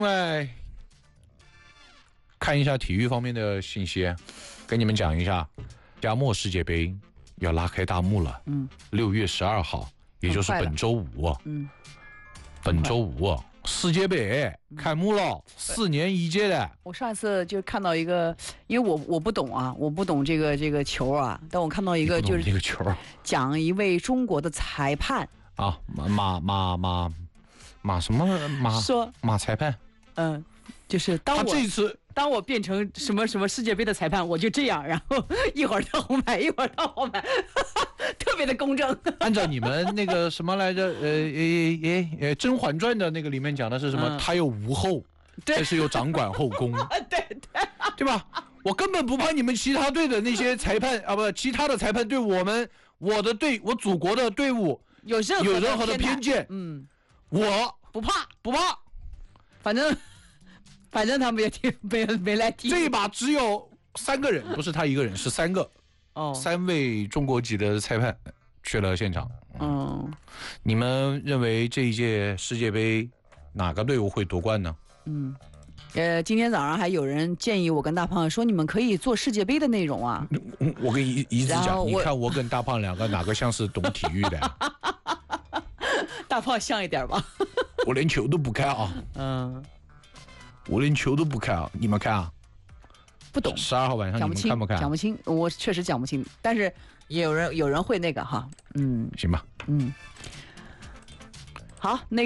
来看一下体育方面的信息，跟你们讲一下，亚莫世界杯要拉开大幕了。6月12号，也就是本周五。本周五世界杯开幕了，4年一届的。 我上一次就看到一个，因为我不懂啊，我不懂这个球啊，但我看到一个就是这个球， 讲一位中国的裁判啊，马什么马说马裁判， 就是他这一次。 当我变成什么世界杯的裁判，我就这样，然后一会儿到红牌，一会儿到黄牌，特别的公正。 按照你们那个什么来着，《甄嬛传》的那个里面讲的是什么？他有无后，但是又掌管后宫，对吧？我根本不怕你们其他队的那些裁判啊，不，其他的裁判对我祖国的队伍有任何的偏见。我不怕， 反正他们也没来踢。 这一把只有3个人，不是他一个人，是3个。3位中国籍的裁判去了现场。你们认为这一届世界杯哪个队伍会夺冠呢？ 今天早上还有人建议我跟大胖说，你们可以做世界杯的内容啊。 我跟一直讲，你看我跟大胖两个哪个像是懂体育的？ 大胖像一点吧。 我连球都不看啊。我连球都不看啊，你们看啊？ 不懂。 12号晚上你们看不看？ 讲不清，我确实讲不清，但是也有人会那个哈。 行吧。 好，那个。